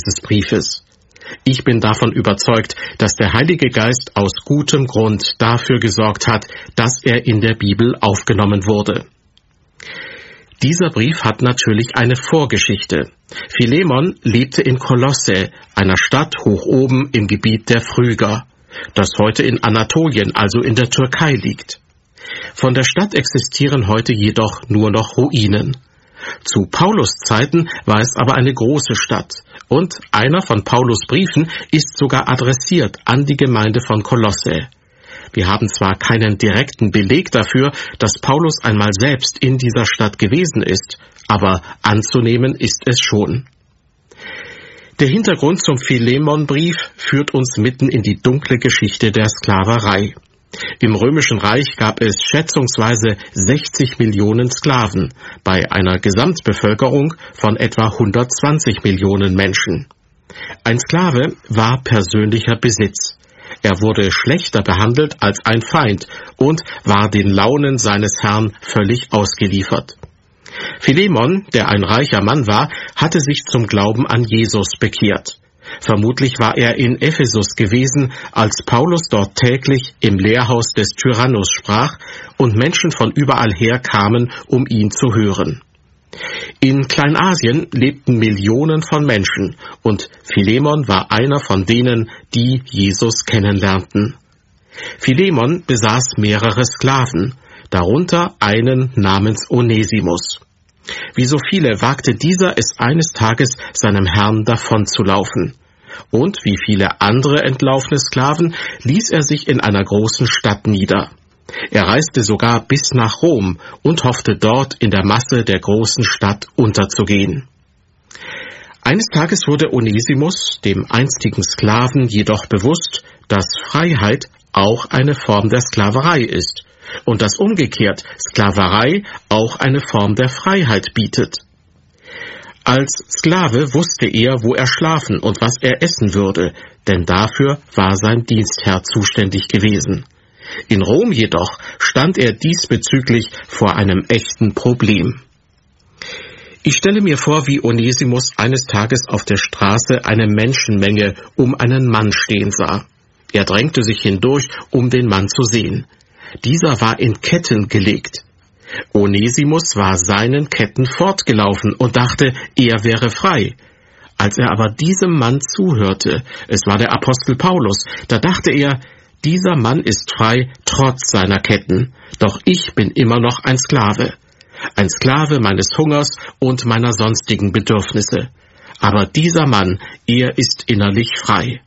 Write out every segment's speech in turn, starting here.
dieses Briefes. Ich bin davon überzeugt, dass der Heilige Geist aus gutem Grund dafür gesorgt hat, dass er in der Bibel aufgenommen wurde. Dieser Brief hat natürlich eine Vorgeschichte. Philemon lebte in Kolosse, einer Stadt hoch oben im Gebiet der Phryger, das heute in Anatolien, also in der Türkei liegt. Von der Stadt existieren heute jedoch nur noch Ruinen. Zu Paulus Zeiten war es aber eine große Stadt, und einer von Paulus Briefen ist sogar adressiert an die Gemeinde von Kolosse. Wir haben zwar keinen direkten Beleg dafür, dass Paulus einmal selbst in dieser Stadt gewesen ist, aber anzunehmen ist es schon. Der Hintergrund zum Philemon-Brief führt uns mitten in die dunkle Geschichte der Sklaverei. Im Römischen Reich gab es schätzungsweise 60 Millionen Sklaven bei einer Gesamtbevölkerung von etwa 120 Millionen Menschen. Ein Sklave war persönlicher Besitz. Er wurde schlechter behandelt als ein Feind und war den Launen seines Herrn völlig ausgeliefert. Philemon, der ein reicher Mann war, hatte sich zum Glauben an Jesus bekehrt. Vermutlich war er in Ephesus gewesen, als Paulus dort täglich im Lehrhaus des Tyrannus sprach und Menschen von überall her kamen, um ihn zu hören. In Kleinasien lebten Millionen von Menschen und Philemon war einer von denen, die Jesus kennenlernten. Philemon besaß mehrere Sklaven, darunter einen namens Onesimus. Wie so viele wagte dieser es eines Tages, seinem Herrn davonzulaufen. Und wie viele andere entlaufene Sklaven ließ er sich in einer großen Stadt nieder. Er reiste sogar bis nach Rom und hoffte dort in der Masse der großen Stadt unterzugehen. Eines Tages wurde Onesimus, dem einstigen Sklaven, jedoch bewusst, dass Freiheit auch eine Form der Sklaverei ist und dass umgekehrt Sklaverei auch eine Form der Freiheit bietet. Als Sklave wusste er, wo er schlafen und was er essen würde, denn dafür war sein Dienstherr zuständig gewesen. In Rom jedoch stand er diesbezüglich vor einem echten Problem. Ich stelle mir vor, wie Onesimus eines Tages auf der Straße eine Menschenmenge um einen Mann stehen sah. Er drängte sich hindurch, um den Mann zu sehen. Dieser war in Ketten gelegt. Onesimus war seinen Ketten fortgelaufen und dachte, er wäre frei. Als er aber diesem Mann zuhörte, es war der Apostel Paulus, da dachte er, dieser Mann ist frei trotz seiner Ketten, doch ich bin immer noch ein Sklave meines Hungers und meiner sonstigen Bedürfnisse. Aber dieser Mann, er ist innerlich frei.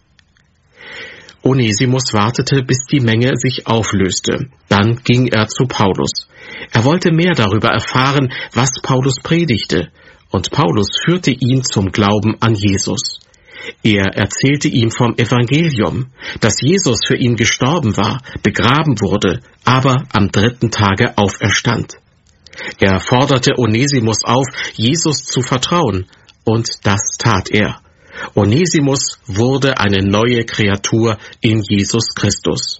Onesimus wartete, bis die Menge sich auflöste. Dann ging er zu Paulus. Er wollte mehr darüber erfahren, was Paulus predigte, und Paulus führte ihn zum Glauben an Jesus. Er erzählte ihm vom Evangelium, dass Jesus für ihn gestorben war, begraben wurde, aber am 3. Tage auferstand. Er forderte Onesimus auf, Jesus zu vertrauen, und das tat er. Onesimus wurde eine neue Kreatur in Jesus Christus.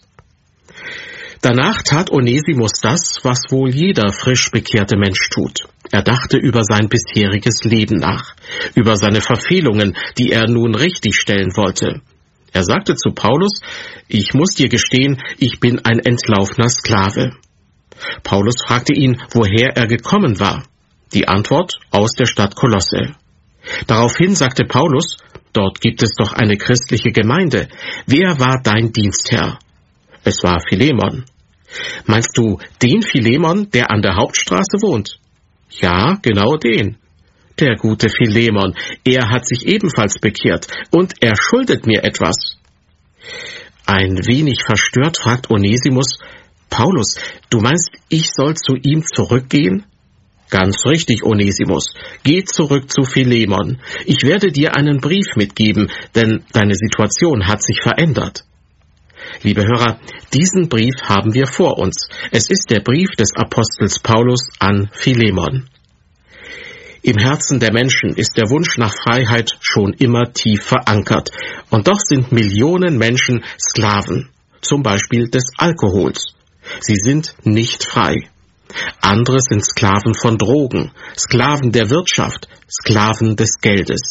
Danach tat Onesimus das, was wohl jeder frisch bekehrte Mensch tut. Er dachte über sein bisheriges Leben nach, über seine Verfehlungen, die er nun richtigstellen wollte. Er sagte zu Paulus, ich muss dir gestehen, ich bin ein entlaufener Sklave. Paulus fragte ihn, woher er gekommen war. Die Antwort, aus der Stadt Kolosse. Daraufhin sagte Paulus, dort gibt es doch eine christliche Gemeinde. Wer war dein Dienstherr? Es war Philemon. Meinst du den Philemon, der an der Hauptstraße wohnt? Ja, genau den. Der gute Philemon, er hat sich ebenfalls bekehrt und er schuldet mir etwas. Ein wenig verstört fragt Onesimus, Paulus, du meinst, ich soll zu ihm zurückgehen? Ganz richtig, Onesimus. Geh zurück zu Philemon. Ich werde dir einen Brief mitgeben, denn deine Situation hat sich verändert. Liebe Hörer, diesen Brief haben wir vor uns. Es ist der Brief des Apostels Paulus an Philemon. Im Herzen der Menschen ist der Wunsch nach Freiheit schon immer tief verankert. Und doch sind Millionen Menschen Sklaven, zum Beispiel des Alkohols. Sie sind nicht frei. Andere sind Sklaven von Drogen, Sklaven der Wirtschaft, Sklaven des Geldes.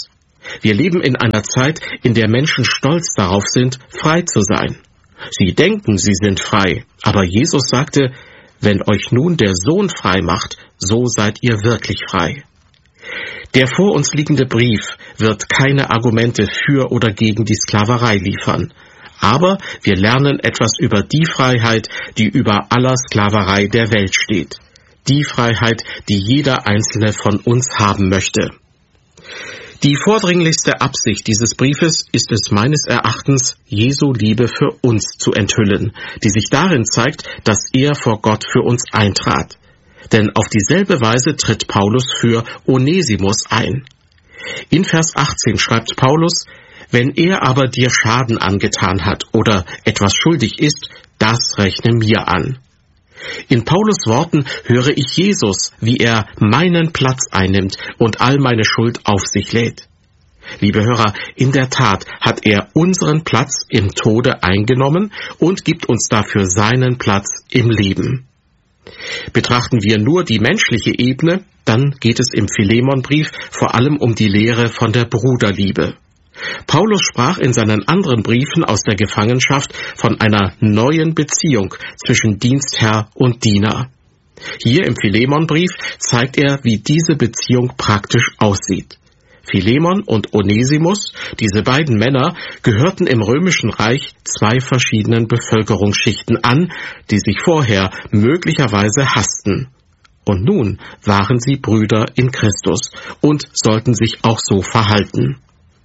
Wir leben in einer Zeit, in der Menschen stolz darauf sind, frei zu sein. Sie denken, sie sind frei, aber Jesus sagte, wenn euch nun der Sohn frei macht, so seid ihr wirklich frei. Der vor uns liegende Brief wird keine Argumente für oder gegen die Sklaverei liefern, aber wir lernen etwas über die Freiheit, die über aller Sklaverei der Welt steht. Die Freiheit, die jeder Einzelne von uns haben möchte. Die vordringlichste Absicht dieses Briefes ist es meines Erachtens, Jesu Liebe für uns zu enthüllen, die sich darin zeigt, dass er vor Gott für uns eintrat. Denn auf dieselbe Weise tritt Paulus für Onesimus ein. In Vers 18 schreibt Paulus, wenn er aber dir Schaden angetan hat oder etwas schuldig ist, das rechne mir an. In Paulus Worten höre ich Jesus, wie er meinen Platz einnimmt und all meine Schuld auf sich lädt. Liebe Hörer, in der Tat hat er unseren Platz im Tode eingenommen und gibt uns dafür seinen Platz im Leben. Betrachten wir nur die menschliche Ebene, dann geht es im Philemonbrief vor allem um die Lehre von der Bruderliebe. Paulus sprach in seinen anderen Briefen aus der Gefangenschaft von einer neuen Beziehung zwischen Dienstherr und Diener. Hier im Philemonbrief zeigt er, wie diese Beziehung praktisch aussieht. Philemon und Onesimus, diese beiden Männer, gehörten im Römischen Reich zwei verschiedenen Bevölkerungsschichten an, die sich vorher möglicherweise hassten. Und nun waren sie Brüder in Christus und sollten sich auch so verhalten.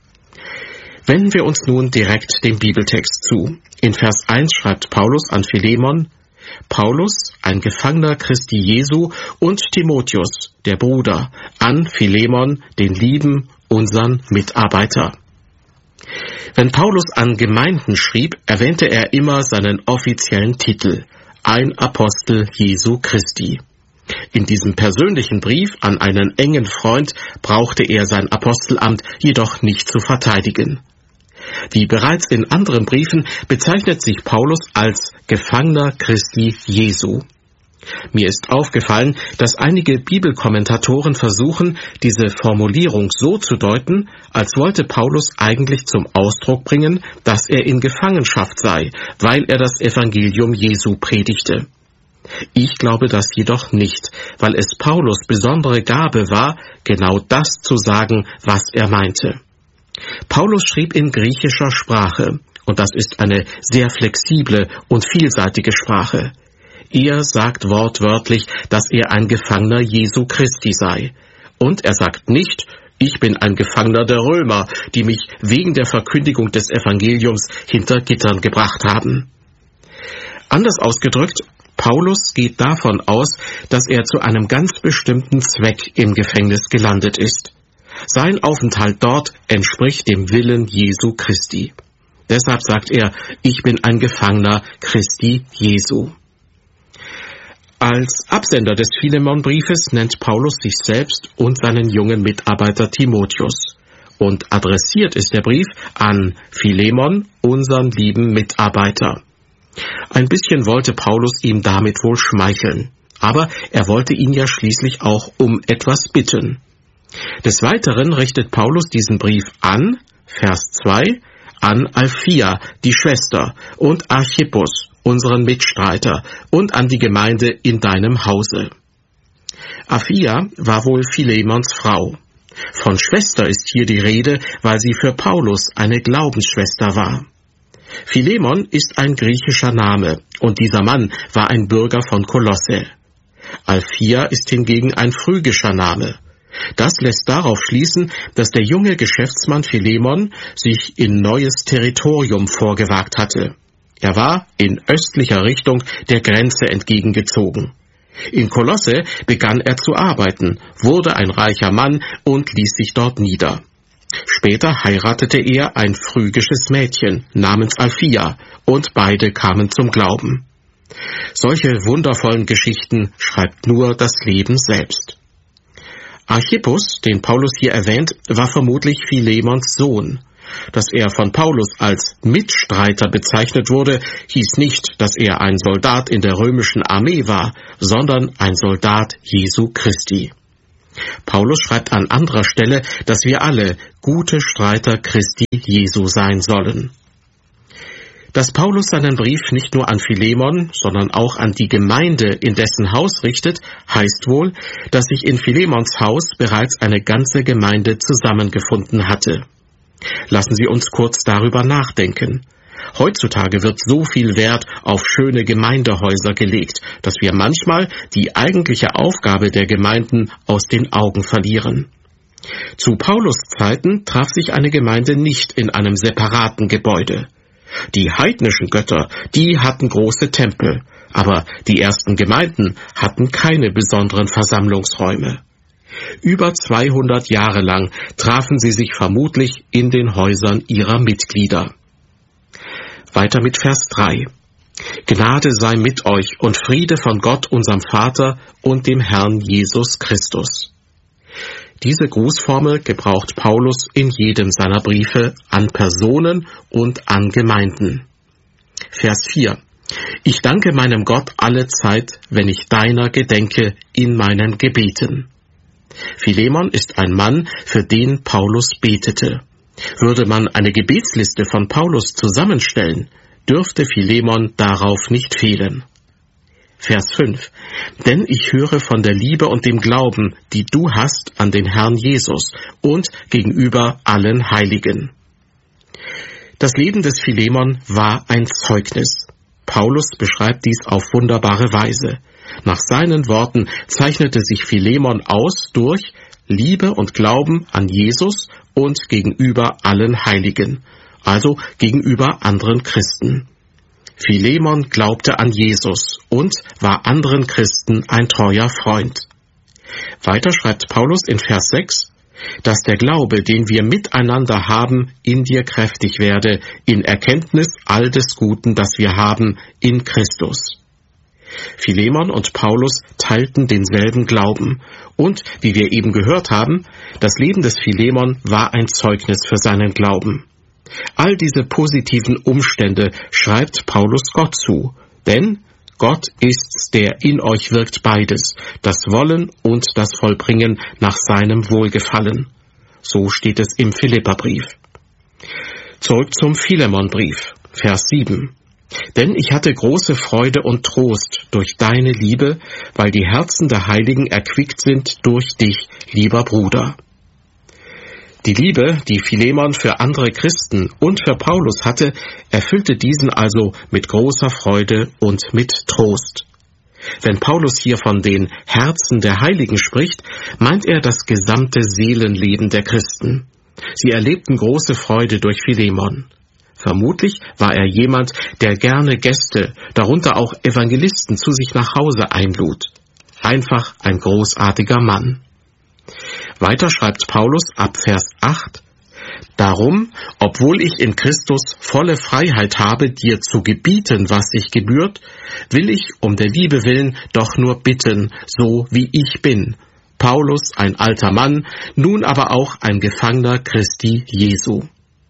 Wenden wir uns nun direkt dem Bibeltext zu. In Vers 1 schreibt Paulus an Philemon, Paulus, ein Gefangener Christi Jesu, und Timotheus, der Bruder, an Philemon, den lieben, unseren Mitarbeiter. Wenn Paulus an Gemeinden schrieb, erwähnte er immer seinen offiziellen Titel, ein Apostel Jesu Christi. In diesem persönlichen Brief an einen engen Freund brauchte er sein Apostelamt jedoch nicht zu verteidigen. Wie bereits in anderen Briefen bezeichnet sich Paulus als Gefangener Christi Jesu. Mir ist aufgefallen, dass einige Bibelkommentatoren versuchen, diese Formulierung so zu deuten, als wollte Paulus eigentlich zum Ausdruck bringen, dass er in Gefangenschaft sei, weil er das Evangelium Jesu predigte. Ich glaube das jedoch nicht, weil es Paulus' besondere Gabe war, genau das zu sagen, was er meinte. Paulus schrieb in griechischer Sprache, und das ist eine sehr flexible und vielseitige Sprache. Er sagt wortwörtlich, dass er ein Gefangener Jesu Christi sei. Und er sagt nicht, ich bin ein Gefangener der Römer, die mich wegen der Verkündigung des Evangeliums hinter Gittern gebracht haben. Anders ausgedrückt, Paulus geht davon aus, dass er zu einem ganz bestimmten Zweck im Gefängnis gelandet ist. Sein Aufenthalt dort entspricht dem Willen Jesu Christi. Deshalb sagt er, ich bin ein Gefangener Christi Jesu. Als Absender des Philemonbriefes nennt Paulus sich selbst und seinen jungen Mitarbeiter Timotheus. Und adressiert ist der Brief an Philemon, unseren lieben Mitarbeiter. Ein bisschen wollte Paulus ihm damit wohl schmeicheln, aber er wollte ihn ja schließlich auch um etwas bitten. Des Weiteren richtet Paulus diesen Brief an, Vers 2, an Alphia, die Schwester, und Archippus, unseren Mitstreiter, und an die Gemeinde in deinem Hause. Apphia war wohl Philemons Frau. Von Schwester ist hier die Rede, weil sie für Paulus eine Glaubensschwester war. Philemon ist ein griechischer Name, und dieser Mann war ein Bürger von Kolosse. Alphia ist hingegen ein phrygischer Name. Das lässt darauf schließen, dass der junge Geschäftsmann Philemon sich in neues Territorium vorgewagt hatte. Er war in östlicher Richtung der Grenze entgegengezogen. In Kolosse begann er zu arbeiten, wurde ein reicher Mann und ließ sich dort nieder. Später heiratete er ein phrygisches Mädchen namens Alphia und beide kamen zum Glauben. Solche wundervollen Geschichten schreibt nur das Leben selbst. Archippus, den Paulus hier erwähnt, war vermutlich Philemons Sohn. Dass er von Paulus als Mitstreiter bezeichnet wurde, hieß nicht, dass er ein Soldat in der römischen Armee war, sondern ein Soldat Jesu Christi. Paulus schreibt an anderer Stelle, dass wir alle gute Streiter Christi Jesu sein sollen. Dass Paulus seinen Brief nicht nur an Philemon, sondern auch an die Gemeinde in dessen Haus richtet, heißt wohl, dass sich in Philemons Haus bereits eine ganze Gemeinde zusammengefunden hatte. Lassen Sie uns kurz darüber nachdenken. Heutzutage wird so viel Wert auf schöne Gemeindehäuser gelegt, dass wir manchmal die eigentliche Aufgabe der Gemeinden aus den Augen verlieren. Zu Paulus' Zeiten traf sich eine Gemeinde nicht in einem separaten Gebäude. Die heidnischen Götter, die hatten große Tempel, aber die ersten Gemeinden hatten keine besonderen Versammlungsräume. Über 200 Jahre lang trafen sie sich vermutlich in den Häusern ihrer Mitglieder. Weiter mit Vers 3. Gnade sei mit euch und Friede von Gott, unserem Vater und dem Herrn Jesus Christus. Diese Grußformel gebraucht Paulus in jedem seiner Briefe an Personen und an Gemeinden. Vers 4. Ich danke meinem Gott alle Zeit, wenn ich deiner gedenke in meinen Gebeten. Philemon ist ein Mann, für den Paulus betete. Würde man eine Gebetsliste von Paulus zusammenstellen, dürfte Philemon darauf nicht fehlen. Vers 5. Denn ich höre von der Liebe und dem Glauben, die du hast an den Herrn Jesus und gegenüber allen Heiligen. Das Leben des Philemon war ein Zeugnis. Paulus beschreibt dies auf wunderbare Weise. Nach seinen Worten zeichnete sich Philemon aus durch Liebe und Glauben an Jesus und gegenüber allen Heiligen, also gegenüber anderen Christen. Philemon glaubte an Jesus und war anderen Christen ein treuer Freund. Weiter schreibt Paulus in Vers 6, dass der Glaube, den wir miteinander haben, in dir kräftig werde, in Erkenntnis all des Guten, das wir haben, in Christus. Philemon und Paulus teilten denselben Glauben und, wie wir eben gehört haben, das Leben des Philemon war ein Zeugnis für seinen Glauben. All diese positiven Umstände schreibt Paulus Gott zu, denn Gott ist's, der in euch wirkt beides, das Wollen und das Vollbringen nach seinem Wohlgefallen. So steht es im Philipperbrief. Zurück zum Philemonbrief, Vers 7. Denn ich hatte große Freude und Trost durch deine Liebe, weil die Herzen der Heiligen erquickt sind durch dich, lieber Bruder. Die Liebe, die Philemon für andere Christen und für Paulus hatte, erfüllte diesen also mit großer Freude und mit Trost. Wenn Paulus hier von den Herzen der Heiligen spricht, meint er das gesamte Seelenleben der Christen. Sie erlebten große Freude durch Philemon. Vermutlich war er jemand, der gerne Gäste, darunter auch Evangelisten, zu sich nach Hause einlud. Einfach ein großartiger Mann. Weiter schreibt Paulus ab Vers 8, Darum, obwohl ich in Christus volle Freiheit habe, dir zu gebieten, was sich gebührt, will ich um der Liebe willen doch nur bitten, so wie ich bin. Paulus, ein alter Mann, nun aber auch ein Gefangener Christi Jesu.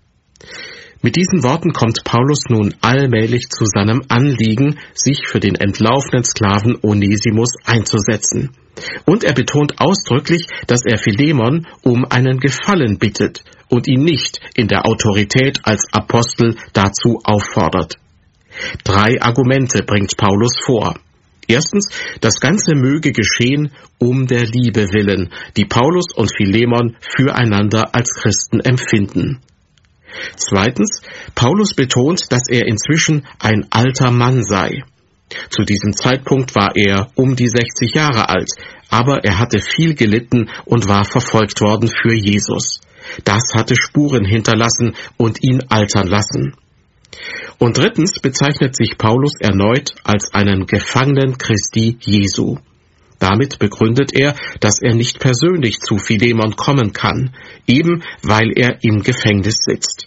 Mit diesen Worten kommt Paulus nun allmählich zu seinem Anliegen, sich für den entlaufenen Sklaven Onesimus einzusetzen. Und er betont ausdrücklich, dass er Philemon um einen Gefallen bittet und ihn nicht in der Autorität als Apostel dazu auffordert. 3 Argumente bringt Paulus vor. Erstens, das Ganze möge geschehen um der Liebe willen, die Paulus und Philemon füreinander als Christen empfinden. Zweitens, Paulus betont, dass er inzwischen ein alter Mann sei. Zu diesem Zeitpunkt war er um die 60 Jahre alt, aber er hatte viel gelitten und war verfolgt worden für Jesus. Das hatte Spuren hinterlassen und ihn altern lassen. Und drittens bezeichnet sich Paulus erneut als einen Gefangenen Christi Jesu. Damit begründet er, dass er nicht persönlich zu Philemon kommen kann, eben weil er im Gefängnis sitzt.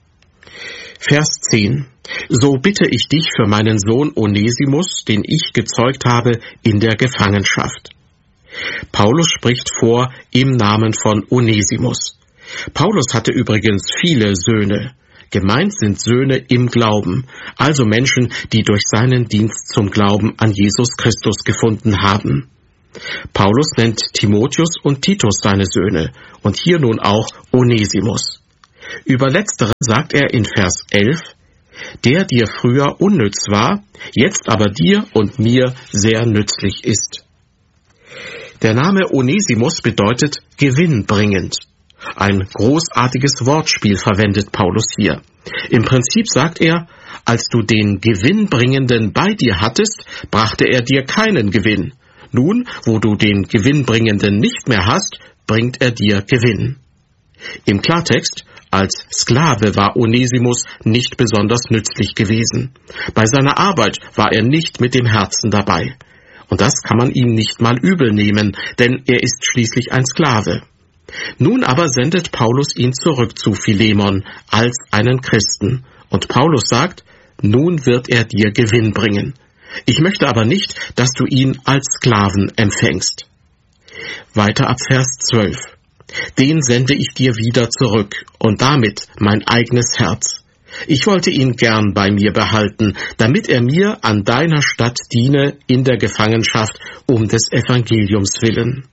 Vers 10. So bitte ich dich für meinen Sohn Onesimus, den ich gezeugt habe in der Gefangenschaft. Paulus spricht vor im Namen von Onesimus. Paulus hatte übrigens viele Söhne. Gemeint sind Söhne im Glauben, also Menschen, die durch seinen Dienst zum Glauben an Jesus Christus gefunden haben. Paulus nennt Timotheus und Titus seine Söhne und hier nun auch Onesimus. Über letzteren sagt er in Vers 11, der dir früher unnütz war, jetzt aber dir und mir sehr nützlich ist. Der Name Onesimus bedeutet gewinnbringend. Ein großartiges Wortspiel verwendet Paulus hier. Im Prinzip sagt er, als du den Gewinnbringenden bei dir hattest, brachte er dir keinen Gewinn. Nun, wo du den Gewinnbringenden nicht mehr hast, bringt er dir Gewinn. Im Klartext, als Sklave war Onesimus nicht besonders nützlich gewesen. Bei seiner Arbeit war er nicht mit dem Herzen dabei. Und das kann man ihm nicht mal übel nehmen, denn er ist schließlich ein Sklave. Nun aber sendet Paulus ihn zurück zu Philemon als einen Christen. Und Paulus sagt, nun wird er dir Gewinn bringen. Ich möchte aber nicht, dass du ihn als Sklaven empfängst. Weiter ab Vers 12. Den sende ich dir wieder zurück und damit mein eigenes Herz. Ich wollte ihn gern bei mir behalten, damit er mir an deiner Stadt diene in der Gefangenschaft um des Evangeliums willen.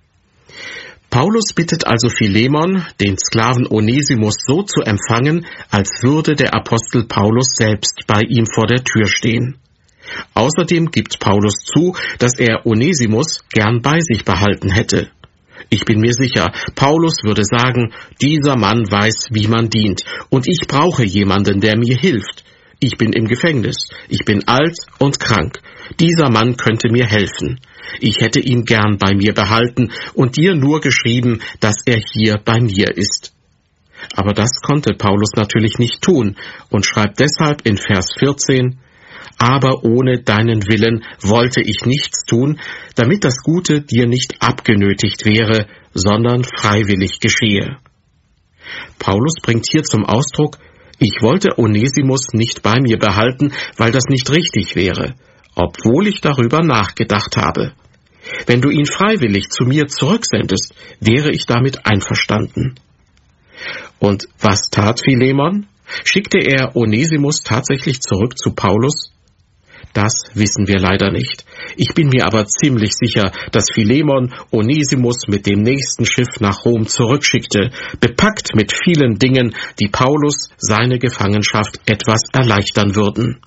Paulus bittet also Philemon, den Sklaven Onesimus so zu empfangen, als würde der Apostel Paulus selbst bei ihm vor der Tür stehen. Außerdem gibt Paulus zu, dass er Onesimus gern bei sich behalten hätte. Ich bin mir sicher, Paulus würde sagen, dieser Mann weiß, wie man dient, und ich brauche jemanden, der mir hilft. Ich bin im Gefängnis, ich bin alt und krank. Dieser Mann könnte mir helfen. Ich hätte ihn gern bei mir behalten und dir nur geschrieben, dass er hier bei mir ist. Aber das konnte Paulus natürlich nicht tun und schreibt deshalb in Vers 14, aber ohne deinen Willen wollte ich nichts tun, damit das Gute dir nicht abgenötigt wäre, sondern freiwillig geschehe. Paulus bringt hier zum Ausdruck, ich wollte Onesimus nicht bei mir behalten, weil das nicht richtig wäre, obwohl ich darüber nachgedacht habe. Wenn du ihn freiwillig zu mir zurücksendest, wäre ich damit einverstanden. Und was tat Philemon? Schickte er Onesimus tatsächlich zurück zu Paulus? Das wissen wir leider nicht. Ich bin mir aber ziemlich sicher, dass Philemon Onesimus mit dem nächsten Schiff nach Rom zurückschickte, bepackt mit vielen Dingen, die Paulus seine Gefangenschaft etwas erleichtern würden.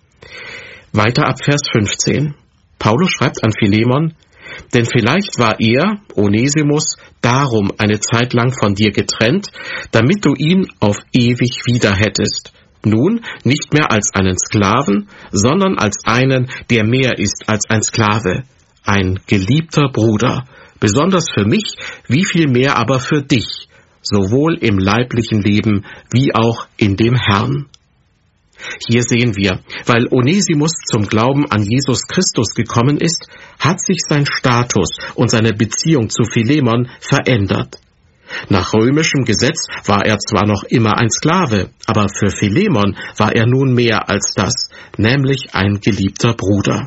Weiter ab Vers 15. Paulus schreibt an Philemon, denn vielleicht war er, Onesimus, darum eine Zeit lang von dir getrennt, damit du ihn auf ewig wieder hättest. Nun nicht mehr als einen Sklaven, sondern als einen, der mehr ist als ein Sklave, ein geliebter Bruder, besonders für mich, wie viel mehr aber für dich, sowohl im leiblichen Leben wie auch in dem Herrn. Hier sehen wir, weil Onesimus zum Glauben an Jesus Christus gekommen ist, hat sich sein Status und seine Beziehung zu Philemon verändert. Nach römischem Gesetz war er zwar noch immer ein Sklave, aber für Philemon war er nun mehr als das, nämlich ein geliebter Bruder.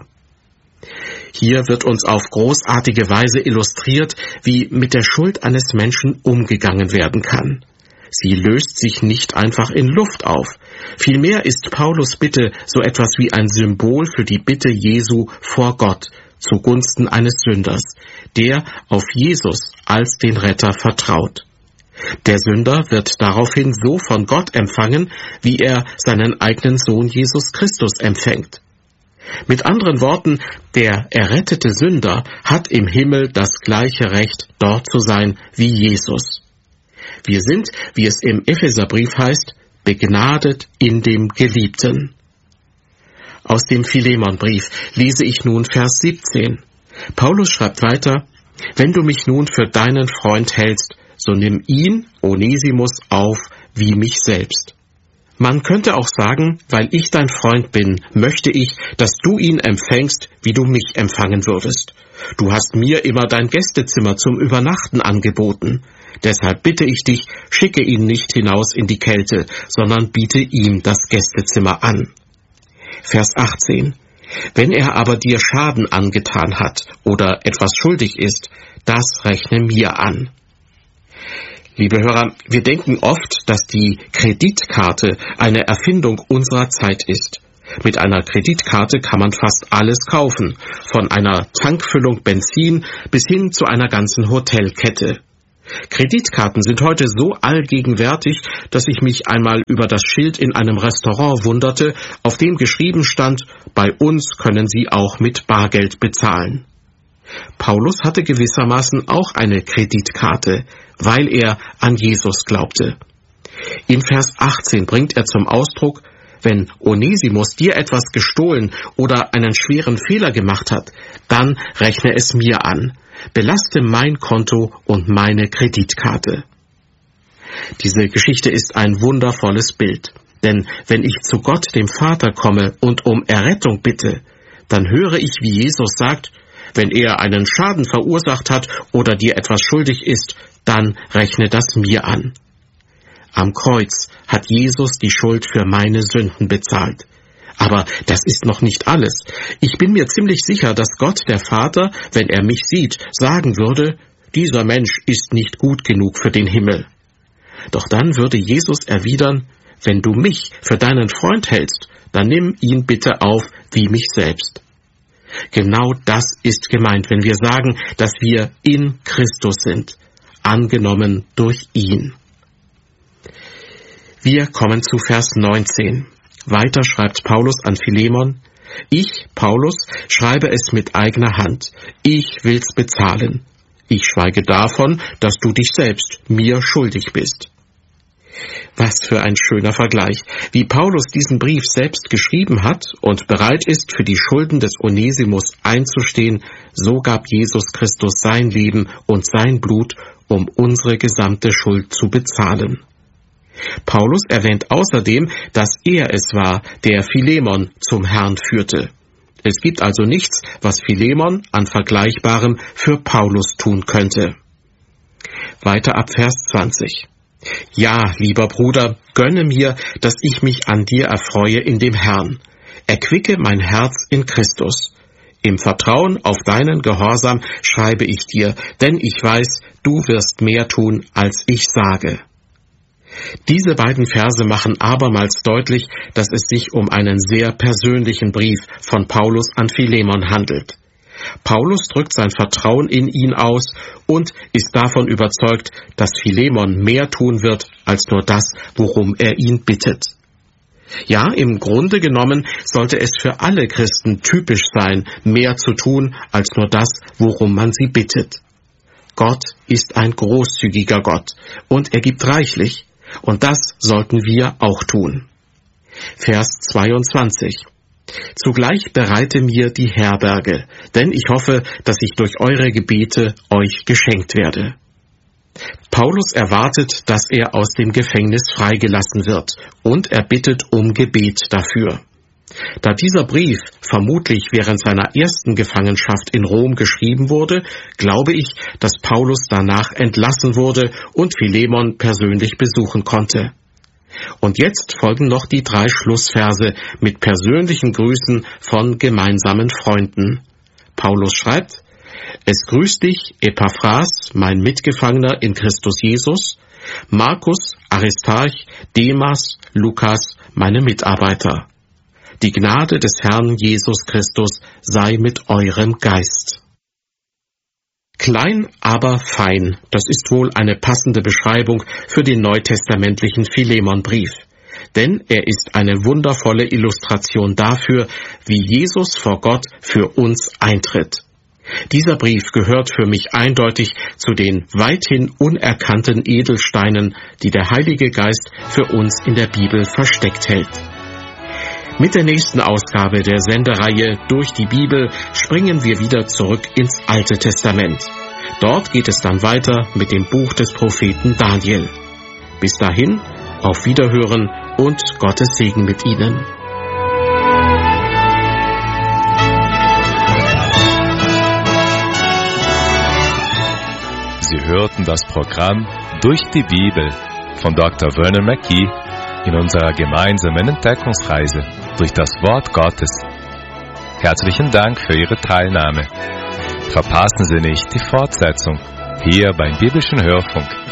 Hier wird uns auf großartige Weise illustriert, wie mit der Schuld eines Menschen umgegangen werden kann. Sie löst sich nicht einfach in Luft auf. Vielmehr ist Paulus' Bitte so etwas wie ein Symbol für die Bitte Jesu vor Gott zugunsten eines Sünders, der auf Jesus als den Retter vertraut. Der Sünder wird daraufhin so von Gott empfangen, wie er seinen eigenen Sohn Jesus Christus empfängt. Mit anderen Worten, der errettete Sünder hat im Himmel das gleiche Recht, dort zu sein wie Jesus. Wir sind, wie es im Epheserbrief heißt, begnadet in dem Geliebten. Aus dem Philemonbrief lese ich nun Vers 17. Paulus schreibt weiter, wenn du mich nun für deinen Freund hältst, so nimm ihn, Onesimus, auf wie mich selbst. Man könnte auch sagen, weil ich dein Freund bin, möchte ich, dass du ihn empfängst, wie du mich empfangen würdest. Du hast mir immer dein Gästezimmer zum Übernachten angeboten. Deshalb bitte ich dich, schicke ihn nicht hinaus in die Kälte, sondern biete ihm das Gästezimmer an. Vers 18. Wenn er aber dir Schaden angetan hat oder etwas schuldig ist, das rechne mir an. Liebe Hörer, wir denken oft, dass die Kreditkarte eine Erfindung unserer Zeit ist. Mit einer Kreditkarte kann man fast alles kaufen, von einer Tankfüllung Benzin bis hin zu einer ganzen Hotelkette. Kreditkarten sind heute so allgegenwärtig, dass ich mich einmal über das Schild in einem Restaurant wunderte, auf dem geschrieben stand: Bei uns können Sie auch mit Bargeld bezahlen. Paulus hatte gewissermaßen auch eine Kreditkarte, weil er an Jesus glaubte. In Vers 18 bringt er zum Ausdruck: Wenn Onesimus dir etwas gestohlen oder einen schweren Fehler gemacht hat, dann rechne es mir an. Belaste mein Konto und meine Kreditkarte. Diese Geschichte ist ein wundervolles Bild, denn wenn ich zu Gott, dem Vater, komme und um Errettung bitte, dann höre ich, wie Jesus sagt: Wenn er einen Schaden verursacht hat oder dir etwas schuldig ist, dann rechne das mir an. Am Kreuz hat Jesus die Schuld für meine Sünden bezahlt. Aber das ist noch nicht alles. Ich bin mir ziemlich sicher, dass Gott, der Vater, wenn er mich sieht, sagen würde: Dieser Mensch ist nicht gut genug für den Himmel. Doch dann würde Jesus erwidern: Wenn du mich für deinen Freund hältst, dann nimm ihn bitte auf wie mich selbst. Genau das ist gemeint, wenn wir sagen, dass wir in Christus sind, angenommen durch ihn. Wir kommen zu Vers 19. Weiter schreibt Paulus an Philemon: Ich, Paulus, schreibe es mit eigener Hand. Ich will's bezahlen. Ich schweige davon, dass du dich selbst mir schuldig bist. Was für ein schöner Vergleich, wie Paulus diesen Brief selbst geschrieben hat und bereit ist, für die Schulden des Onesimus einzustehen, so gab Jesus Christus sein Leben und sein Blut, um unsere gesamte Schuld zu bezahlen. Paulus erwähnt außerdem, dass er es war, der Philemon zum Herrn führte. Es gibt also nichts, was Philemon an Vergleichbarem für Paulus tun könnte. Weiter ab Vers 20. Ja, lieber Bruder, gönne mir, dass ich mich an dir erfreue in dem Herrn. Erquicke mein Herz in Christus. Im Vertrauen auf deinen Gehorsam schreibe ich dir, denn ich weiß, du wirst mehr tun, als ich sage. Diese beiden Verse machen abermals deutlich, dass es sich um einen sehr persönlichen Brief von Paulus an Philemon handelt. Paulus drückt sein Vertrauen in ihn aus und ist davon überzeugt, dass Philemon mehr tun wird, als nur das, worum er ihn bittet. Ja, im Grunde genommen sollte es für alle Christen typisch sein, mehr zu tun, als nur das, worum man sie bittet. Gott ist ein großzügiger Gott und er gibt reichlich. Und das sollten wir auch tun. Vers 22. Zugleich bereite mir die Herberge, denn ich hoffe, dass ich durch eure Gebete euch geschenkt werde. Paulus erwartet, dass er aus dem Gefängnis freigelassen wird, und er bittet um Gebet dafür. Da dieser Brief vermutlich während seiner ersten Gefangenschaft in Rom geschrieben wurde, glaube ich, dass Paulus danach entlassen wurde und Philemon persönlich besuchen konnte. Und jetzt folgen noch die 3 Schlussverse mit persönlichen Grüßen von gemeinsamen Freunden. Paulus schreibt: Es grüßt dich, Epaphras, mein Mitgefangener in Christus Jesus, Markus, Aristarch, Demas, Lukas, meine Mitarbeiter. Die Gnade des Herrn Jesus Christus sei mit eurem Geist. Klein, aber fein, das ist wohl eine passende Beschreibung für den neutestamentlichen Philemonbrief. Denn er ist eine wundervolle Illustration dafür, wie Jesus vor Gott für uns eintritt. Dieser Brief gehört für mich eindeutig zu den weithin unerkannten Edelsteinen, die der Heilige Geist für uns in der Bibel versteckt hält. Mit der nächsten Ausgabe der Sendereihe Durch die Bibel springen wir wieder zurück ins Alte Testament. Dort geht es dann weiter mit dem Buch des Propheten Daniel. Bis dahin, auf Wiederhören und Gottes Segen mit Ihnen. Sie hörten das Programm Durch die Bibel von Dr. Vernon McGee in unserer gemeinsamen Entdeckungsreise durch das Wort Gottes. Herzlichen Dank für Ihre Teilnahme. Verpassen Sie nicht die Fortsetzung hier beim Biblischen Hörfunk.